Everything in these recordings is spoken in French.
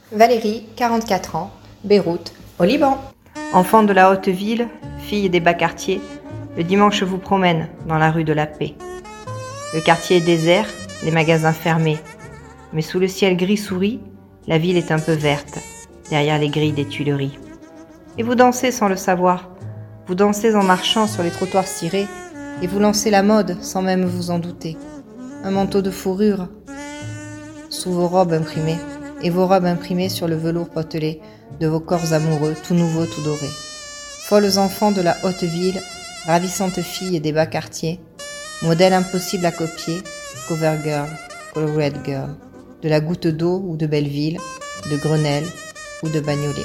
Valérie, 44 ans, Beyrouth, au Liban. Enfant de la haute ville, fille des bas quartiers, le dimanche je vous promène dans la rue de la Paix. Le quartier est désert, les magasins fermés, mais sous le ciel gris souris, la ville est un peu verte, derrière les grilles des Tuileries. Et vous dansez sans le savoir, vous dansez en marchant sur les trottoirs cirés, et vous lancez la mode sans même vous en douter. Un manteau de fourrure sous vos robes imprimées, et vos robes imprimées sur le velours potelé de vos corps amoureux, tout nouveaux, tout dorés. Folles enfants de la haute ville, ravissantes filles des bas quartiers, modèles impossibles à copier, cover girl, colored girl, de la Goutte d'Eau ou de Belleville, de Grenelle ou de Bagnolet.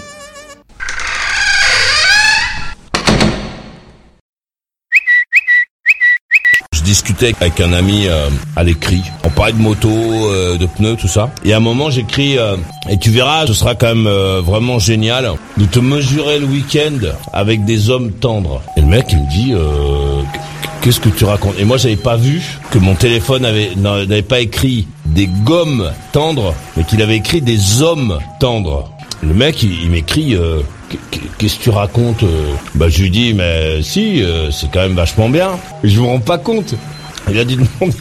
Je discutais avec un ami à l'écrit. On parlait de moto, de pneus, tout ça. Et à un moment, j'écris et tu verras, ce sera quand même vraiment génial de te mesurer le week-end avec des hommes tendres. Et le mec, il me dit qu'est-ce que tu racontes? Et moi, j'avais pas vu que mon téléphone n'avait pas écrit des gommes tendres, mais qu'il avait écrit des hommes tendres. Le mec, il m'écrit qu'est-ce que tu racontes? Je lui dis mais si, c'est quand même vachement bien. Et je me rends pas compte. Il a dit demander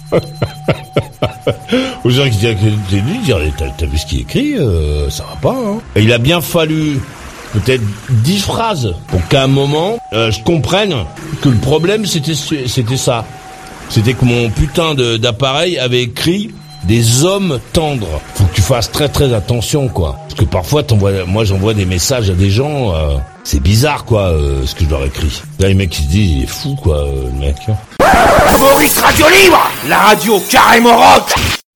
aux gens qui disaient t'as vu ce qu'il écrit, ça va pas. Hein. Et il a bien fallu peut-être 10 phrases pour qu'à un moment je comprenne que le problème c'était ça. C'était que mon putain d'appareil avait écrit des hommes tendres. Faut que tu fasses très très attention, quoi. Parce que parfois moi j'envoie des messages à des gens, c'est bizarre, quoi, ce que je leur écris. Là les mecs ils se disent il est fou, quoi, le mec. Maurice Radio Libre, la radio carrément rock.